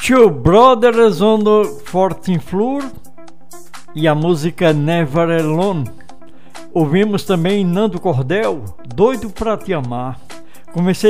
Two Brothers on the 14th Floor e a música Never Alone. Ouvimos também Nando Cordel, Doido Pra Te Amar. Comecei